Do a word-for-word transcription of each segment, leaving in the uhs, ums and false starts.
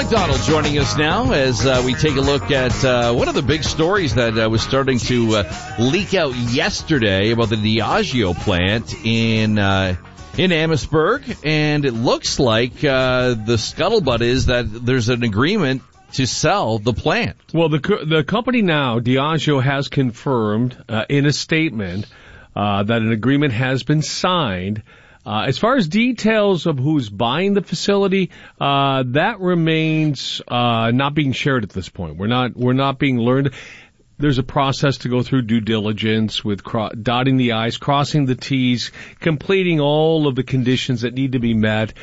McDonald joining us now as uh, we take a look at uh, one of the big stories that uh, was starting to uh, leak out yesterday about the Diageo plant in uh, in Amherstburg, and it looks like uh, the scuttlebutt is that there's an agreement to sell the plant. Well, the the company now, Diageo, has confirmed uh, in a statement uh, that an agreement has been signed. Uh, as far as details of who's buying the facility, uh, that remains, uh, not being shared at this point. We're not, we're not being learned. There's a process to go through due diligence with cro- dotting the I's, crossing the T's, completing all of the conditions that need to be met.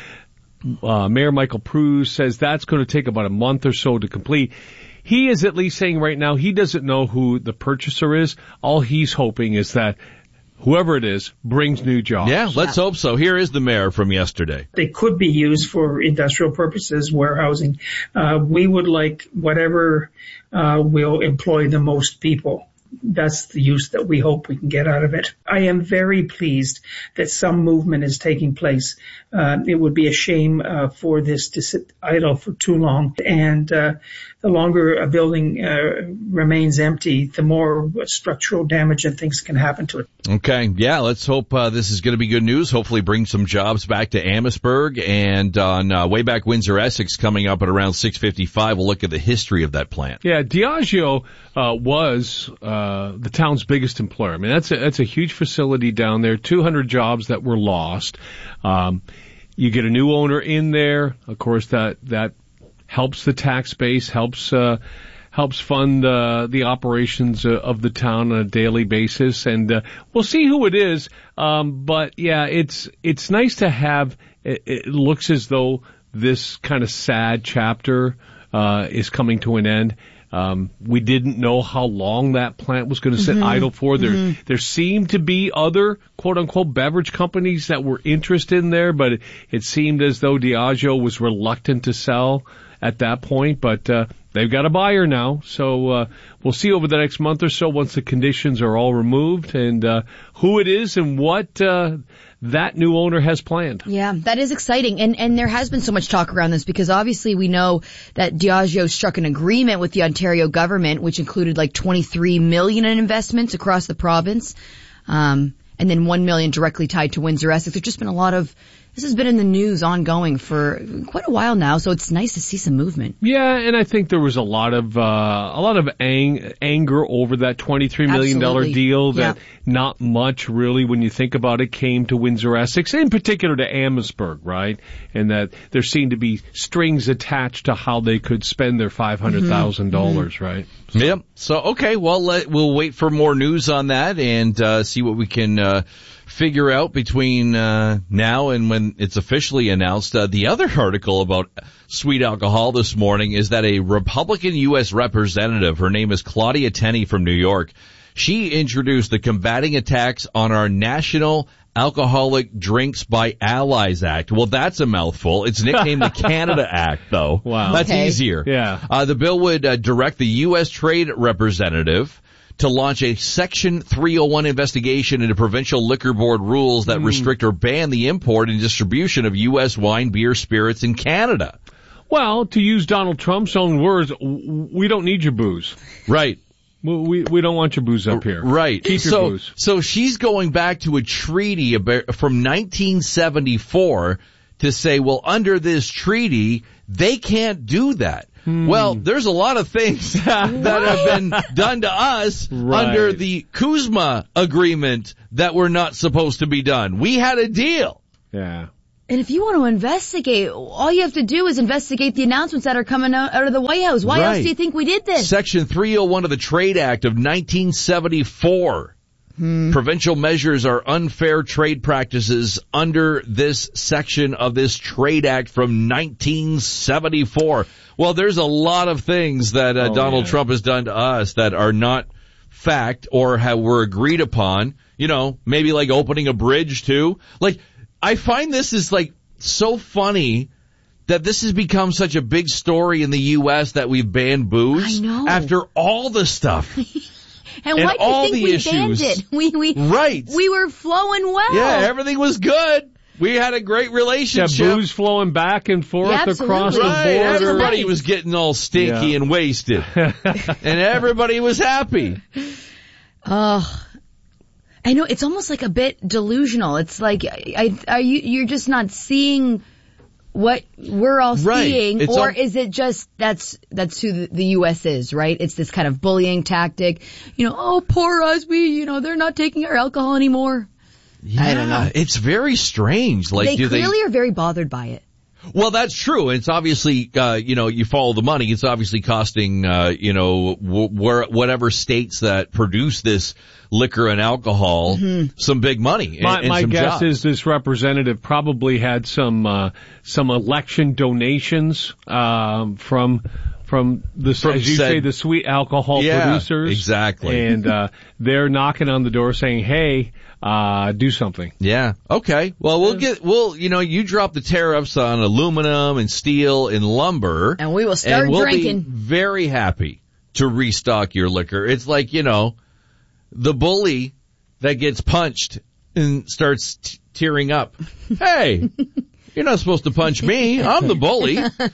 Uh, Mayor Michael Pruz says that's going to take about a month or so to complete. He is at least saying right now he doesn't know who the purchaser is. All he's hoping is that whoever it is brings new jobs. Yeah, let's hope so. Here is the mayor from yesterday. They could be used for industrial purposes, warehousing. Uh, we would like whatever uh, will employ the most people. That's the use that we hope we can get out of it. I am very pleased that some movement is taking place. Uh, it would be a shame uh, for this to sit idle for too long. And uh, the longer a building uh, remains empty, the more structural damage and things can happen to it. Okay, yeah, let's hope uh, this is going to be good news. Hopefully bring some jobs back to Amherstburg. And on uh, Way Back Windsor Essex coming up at around six fifty-five, we'll look at the history of that plant. Yeah, Diageo uh, was uh, the town's biggest employer. I mean, that's a, that's a huge facility down there, two hundred jobs that were lost. Um, you get a new owner in there. Of course, that that helps the tax base, helps uh, helps fund uh, the operations uh, of the town on a daily basis, and uh, we'll see who it is. Um, but yeah, it's it's nice to have. It, it looks as though this kind of sad chapter uh, is coming to an end. Um, we didn't know how long that plant was going to sit mm-hmm. idle for. There, mm-hmm. there seemed to be other quote unquote beverage companies that were interested in there, but it, it seemed as though Diageo was reluctant to sell at that point, but, uh, they've got a buyer now. So, uh, we'll see over the next month or so once the conditions are all removed and, uh, who it is and what, uh, that new owner has planned. Yeah, that is exciting. And, and there has been so much talk around this because obviously we know that Diageo struck an agreement with the Ontario government, which included like twenty-three million dollars in investments across the province. Um, and then one million dollars directly tied to Windsor Essex. There's just been a lot of, this has been in the news ongoing for quite a while now, so it's nice to see some movement. Yeah, and I think there was a lot of uh, a lot of ang- anger over that twenty-three million dollars Absolutely. deal that yeah. not much really, when you think about it, came to Windsor Essex, in particular to Amherstburg, right? And that there seemed to be strings attached to how they could spend their five hundred thousand dollars, mm-hmm. right? So. Yep. So, okay, well, let, we'll wait for more news on that and uh, see what we can uh, figure out between uh, now and when it's officially announced. Uh, the other article about sweet alcohol this morning is that a Republican U S representative, her name is Claudia Tenney from New York, she introduced the Combating Attacks on Our National Alcoholic Drinks by Allies Act. Well, that's a mouthful. It's nicknamed the Canada Act, though. Wow. That's okay. easier. Yeah. Uh, the bill would uh, direct the U S Trade Representative to launch a Section three oh one investigation into provincial liquor board rules that mm. restrict or ban the import and distribution of U S wine, beer, spirits in Canada. Well, to use Donald Trump's own words, we don't need your booze. Right. We we don't want your booze up here. Right. Keep your so, booze. So she's going back to a treaty from nineteen seventy-four to say, well, under this treaty, they can't do that. Hmm. Well, there's a lot of things that have been done to us right. under the Kuzma agreement that were not supposed to be done. We had a deal. Yeah. And if you want to investigate, all you have to do is investigate the announcements that are coming out, out of the White House. Why right. else do you think we did this? Section three oh one of the Trade Act of nineteen seventy-four. Hmm. Provincial measures are unfair trade practices under this section of this Trade Act from nineteen seventy-four. Well, there's a lot of things that uh, oh, Donald yeah. Trump has done to us that are not fact or have, were agreed upon. You know, maybe like opening a bridge too. Like, I find this is like so funny that this has become such a big story in the U S that we've banned booze. I know. After all the stuff. and, and why do you think we issues. banned it? We, we, right. we were flowing well. Yeah, everything was good. We had a great Yeah, relationship. booze flowing back and forth Yeah, across the Right, border. everybody Nice. was getting all stinky Yeah. and wasted. And everybody was happy. Oh, I know it's almost like a bit delusional. It's like, I, are you, you're just not seeing what we're all Right. seeing, It's or al- is it just that's that's who the, the U S is, right? It's this kind of bullying tactic. You know, oh, poor us, we, you know, they're not taking our alcohol anymore. I don't know. It's very strange. Like, they do clearly they? are very bothered by it. Well, that's true. It's obviously, uh, you know, you follow the money. It's obviously costing, uh, you know, wh- where, whatever states that produce this liquor and alcohol some big money. And, My, and my some guess jobs. is this representative probably had some uh, some election donations um, from from the From as you said- say the sweet alcohol Yeah, producers, exactly. and uh, they're knocking on the door saying, "Hey, uh, do something." Yeah. Okay. Well, we'll get, we'll, you know, you drop the tariffs on aluminum and steel and lumber. And we will start and we'll drinking. be very happy to restock your liquor. It's like, you know, the bully that gets punched and starts t- tearing up. Hey, you're not supposed to punch me. I'm the bully.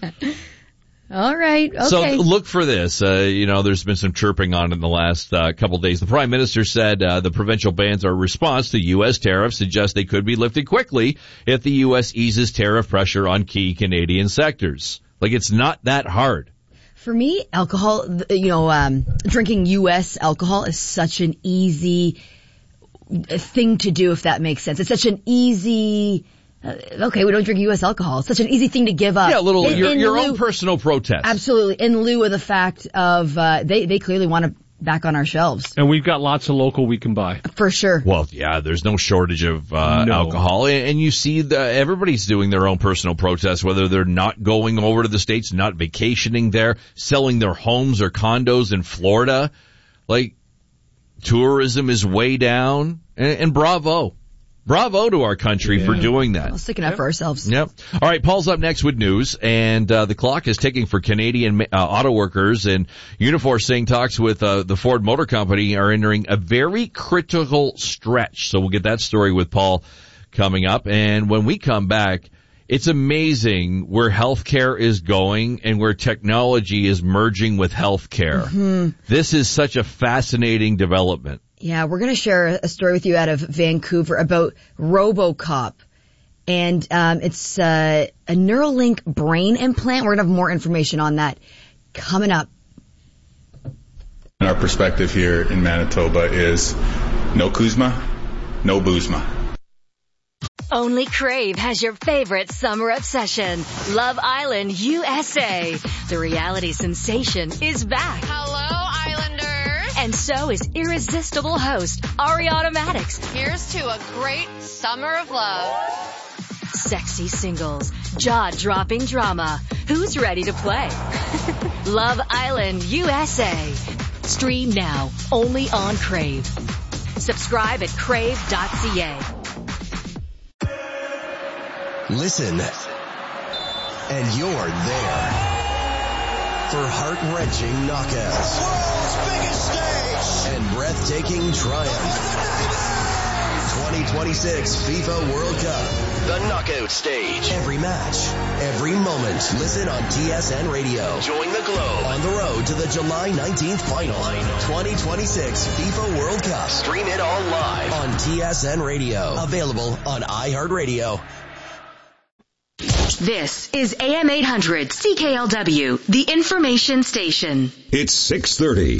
All right. Okay. So look for this. Uh, you know, there's been some chirping on it in the last uh, couple of days. The Prime Minister said uh, the provincial bans are a response to U S tariffs, suggest they could be lifted quickly if the U S eases tariff pressure on key Canadian sectors. Like, it's not that hard. For me, alcohol, you know, um, drinking U S alcohol is such an easy thing to do, if that makes sense. It's such an easy, uh, okay, we don't drink U S alcohol. It's such an easy thing to give up. Yeah, a little, In- your, in your lieu- own personal protest. Absolutely. In lieu of the fact of, uh, they, they clearly want to back on our shelves. And we've got lots of local we can buy. For sure. Well, yeah, there's no shortage of uh, No. alcohol, and, and you see the, everybody's doing their own personal protests, whether they're not going over to the States, not vacationing there, selling their homes or condos in Florida. Like, tourism is way down, and, and bravo. Bravo to our country Yeah. for doing that. Well, sticking up for ourselves. Yep. All right, Paul's up next with news, and uh, the clock is ticking for Canadian uh, auto workers. And Unifor saying talks with uh, the Ford Motor Company are entering a very critical stretch. So we'll get that story with Paul coming up. And when we come back, it's amazing where healthcare is going and where technology is merging with healthcare. Mm-hmm. This is such a fascinating development. Yeah, we're going to share a story with you out of Vancouver about RoboCop. And um, it's uh, a Neuralink brain implant. We're going to have more information on that coming up. Our perspective here in Manitoba is no Kuzma, no Boozma. Only Crave has your favorite summer obsession, Love Island U S A. The reality sensation is back. Hello, Islanders. And so is irresistible host Ariana Maddox. Here's to a great summer of love. Sexy singles, jaw-dropping drama. Who's ready to play? Love Island U S A. Stream now, only on Crave. Subscribe at crave dot c a. Listen, and you're there for heart-wrenching knockouts. World's biggest stage and breathtaking triumph. twenty twenty-six FIFA World Cup, the knockout stage. Every match, every moment. Listen on T S N Radio. Join the Globe on the road to the July nineteenth final. twenty twenty-six FIFA World Cup. Stream it all live on T S N Radio. Available on iHeartRadio. This is A M eight hundred C K L W, the information station. It's six thirty.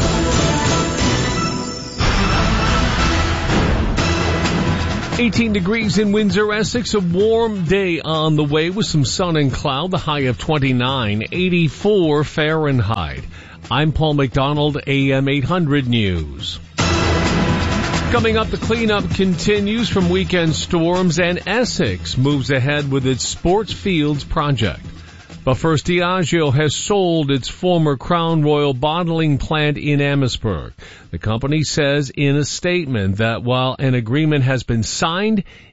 eighteen degrees in Windsor, Essex. A warm day on the way with some sun and cloud. The high of twenty-nine, eighty-four Fahrenheit. I'm Paul McDonald, A M eight hundred News. Coming up, the cleanup continues from weekend storms, and Essex moves ahead with its Sports Fields project. But first, Diageo has sold its former Crown Royal bottling plant in Amherstburg. The company says in a statement that while an agreement has been signed,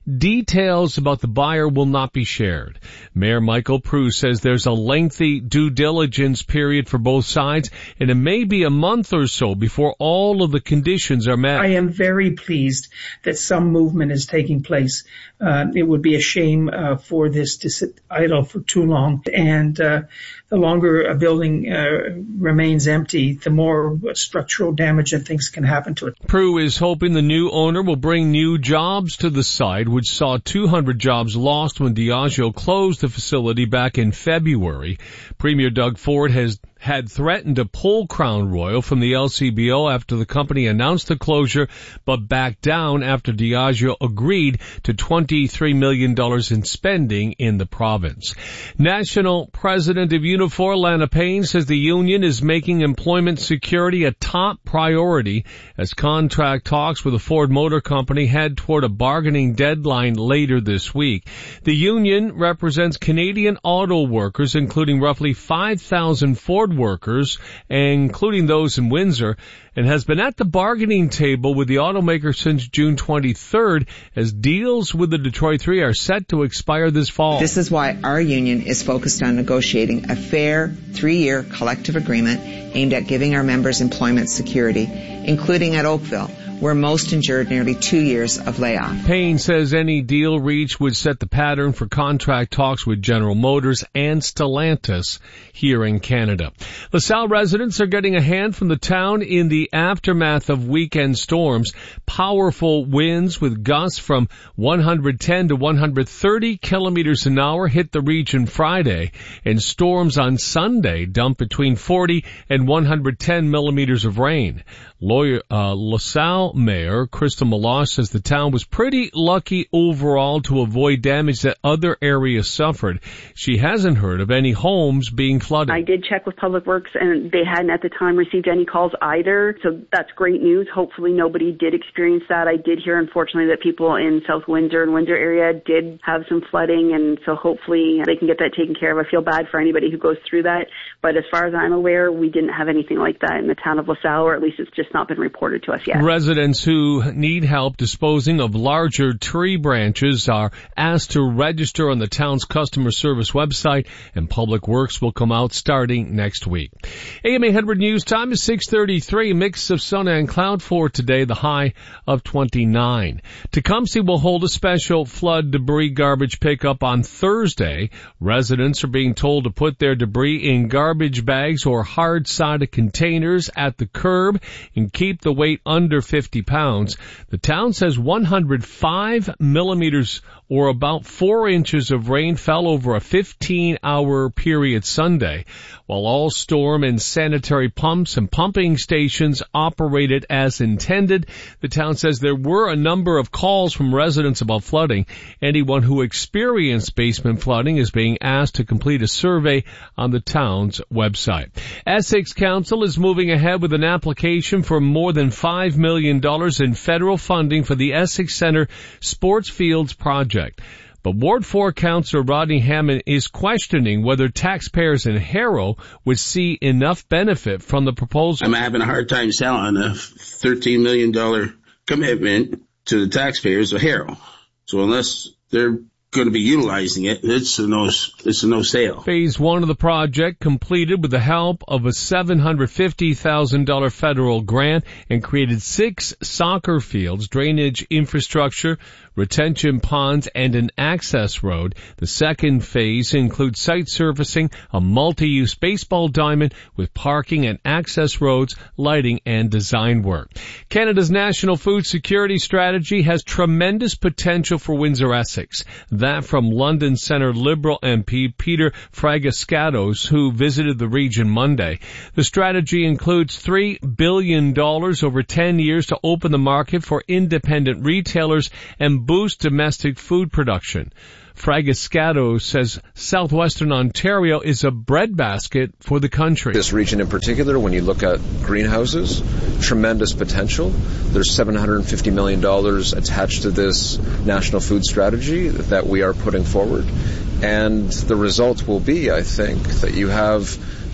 details about the buyer will not be shared. Mayor Michael Proulx says there's a lengthy due diligence period for both sides, and it may be a month or so before all of the conditions are met. I am very pleased that some movement is taking place. Uh, it would be a shame uh, for this to sit idle for too long, and uh, the longer a building uh, remains empty, the more structural damage and things can happen to it. Proulx is hoping the new owner will bring new jobs to the site, which saw two hundred jobs lost when Diageo closed the facility back in February. Premier Doug Ford has had threatened to pull Crown Royal from the L C B O after the company announced the closure, but backed down after Diageo agreed to twenty-three million dollars in spending in the province. National President of Unifor, Lana Payne, says the union is making employment security a top priority as contract talks with the Ford Motor Company head toward a bargaining deadline later this week. The union represents Canadian auto workers, including roughly five thousand Ford workers, including those in Windsor, and has been at the bargaining table with the automaker since June twenty-third as deals with the Detroit Three are set to expire this fall. This is why our union is focused on negotiating a fair three-year collective agreement aimed at giving our members employment security, including at Oakville, where most endured nearly two years of layoff. Payne says any deal reached would set the pattern for contract talks with General Motors and Stellantis here in Canada. LaSalle residents are getting a hand from the town in the aftermath of weekend storms. Powerful winds with gusts from one hundred ten to one hundred thirty kilometers an hour hit the region Friday, and storms on Sunday dumped between forty and one hundred ten millimeters of rain. Lawyer, uh, LaSalle Mayor Krista Meloche says the town was pretty lucky overall to avoid damage that other areas suffered. She hasn't heard of any homes being flooded. I did check with Public Works, and they hadn't at the time received any calls either, so that's great news. Hopefully nobody did experience that. I did hear, unfortunately, that people in South Windsor and Windsor area did have some flooding, and so hopefully they can get that taken care of. I feel bad for anybody who goes through that, but as far as I'm aware, we didn't have anything like that in the town of LaSalle, or at least it's just not been reported to us yet. Residents who need help disposing of larger tree branches are asked to register on the town's customer service website, and Public Works will come out starting next week. A M eight hundred News Time is six thirty-three. Mix of sun and cloud for today, the high of twenty-nine. Tecumseh will hold a special flood debris garbage pickup on Thursday. Residents are being told to put their debris in garbage bags or hard-sided containers at the curb and keep the weight under fifty pounds. The town says one hundred five millimeters or about four inches of rain fell over a fifteen hour period Sunday, while all storm and sanitary pumps and pumping stations operated as intended. The town says there were a number of calls from residents about flooding. Anyone who experienced basement flooding is being asked to complete a survey on the town's website. Essex Council is moving ahead with an application for more than five million dollars in federal funding for the Essex Centre Sports Fields project. But Ward four Councillor Rodney Hammond is questioning whether taxpayers in Harrow would see enough benefit from the proposal. I'm having a hard time selling a thirteen million dollars commitment to the taxpayers of Harrow. So unless they're going to be utilizing it, it's a no, it's a no sale. Phase one of the project completed with the help of a seven hundred fifty thousand dollars federal grant and created six soccer fields, drainage infrastructure, retention ponds, and an access road. The second phase includes site surfacing, a multi-use baseball diamond with parking and access roads, lighting, and design work. Canada's National Food Security Strategy has tremendous potential for Windsor-Essex. That from London Centre Liberal M P Peter Fragascatos, who visited the region Monday. The strategy includes three billion dollars over ten years to open the market for independent retailers and boost domestic food production. Fragascato says southwestern Ontario is a breadbasket for the country. This region in particular, when you look at greenhouses, tremendous potential. There's seven hundred fifty million dollars attached to this national food strategy that we are putting forward. And the result will be, I think, that you have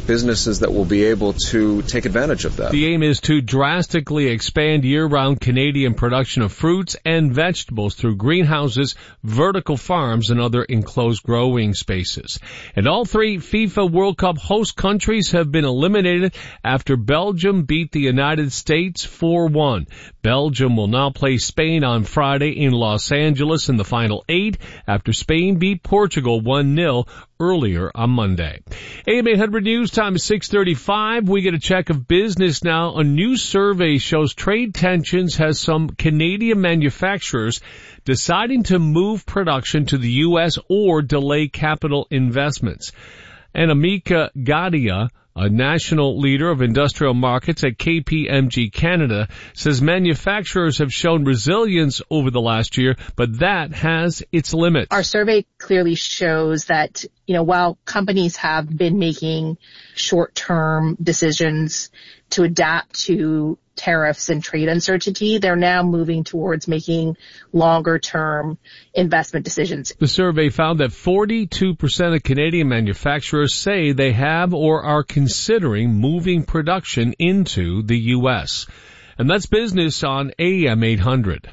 businesses that will be able to take advantage of that. The aim is to drastically expand year-round Canadian production of fruits and vegetables through greenhouses, vertical farms, and other enclosed growing spaces. And all three FIFA World Cup host countries have been eliminated after Belgium beat the United States four one. Belgium will now play Spain on Friday in Los Angeles in the final eight after Spain beat Portugal one nil earlier on Monday. A M eight hundred News time is six thirty-five. We get a check of business now. A new survey shows trade tensions has some Canadian manufacturers deciding to move production to the U S or delay capital investments. And Amika Gadia, a national leader of industrial markets at K P M G Canada, says manufacturers have shown resilience over the last year, but that has its limits. Our survey clearly shows that, you know, while companies have been making short-term decisions to adapt to tariffs and trade uncertainty, they're now moving towards making longer-term investment decisions. The survey found that forty-two percent of Canadian manufacturers say they have or are considering moving production into the U S. And that's business on A M eight hundred.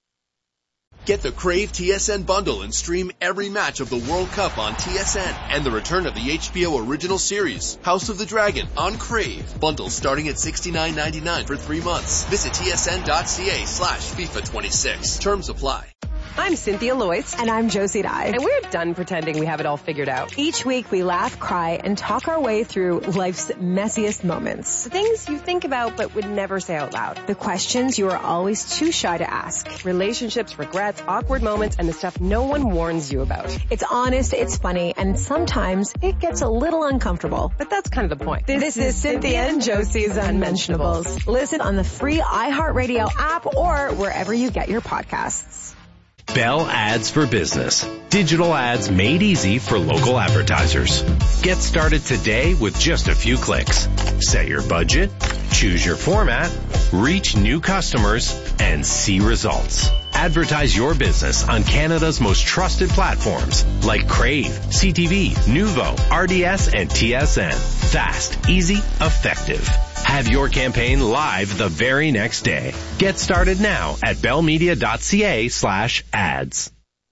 Get the Crave T S N bundle and stream every match of the World Cup on T S N and the return of the H B O original series, House of the Dragon, on Crave. Bundles starting at sixty-nine ninety-nine for three months. Visit tsn.ca slash FIFA twenty-six. Terms apply. I'm Cynthia Loyce. And I'm Josie Dye. And we're done pretending we have it all figured out. Each week we laugh, cry, and talk our way through life's messiest moments. The things you think about but would never say out loud. The questions you are always too shy to ask. Relationships, regrets, awkward moments, and the stuff no one warns you about. It's honest, it's funny, and sometimes it gets a little uncomfortable. But that's kind of the point. This, this is Cynthia and Josie's Unmentionables. Listen on the free iHeartRadio app or wherever you get your podcasts. Bell Ads for Business. Digital ads made easy for local advertisers. Get started today with just a few clicks. Set your budget, choose your format, reach new customers, and see results. Advertise your business on Canada's most trusted platforms like Crave, C T V, Nuvo, R D S, and T S N. Fast, easy, effective. Have your campaign live the very next day. Get started now at bellmedia.ca slash ads.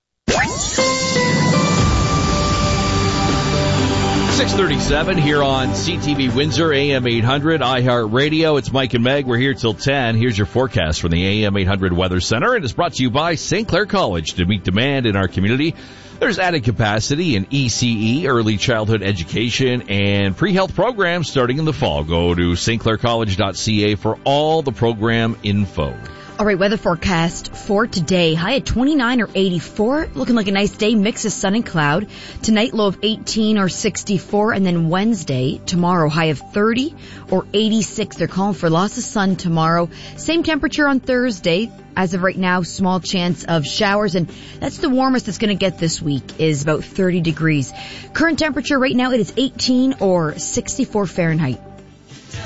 six thirty-seven here on C T V Windsor, A M eight hundred, iHeartRadio. It's Mike and Meg. We're here till ten. Here's your forecast from the A M eight hundred Weather Center, and it's brought to you by Saint Clair College. To meet demand in our community, there's added capacity in E C E, early childhood education, and pre-health programs starting in the fall. Go to s t clair college dot c a for all the program info. All right, weather forecast for today. High at twenty-nine or eighty-four. Looking like a nice day, mix of sun and cloud. Tonight, low of eighteen or sixty-four. And then Wednesday, tomorrow, high of thirty or eighty-six. They're calling for lots of sun tomorrow. Same temperature on Thursday. As of right now, small chance of showers. And that's the warmest it's going to get this week, is about thirty degrees. Current temperature right now, it is eighteen or sixty-four Fahrenheit.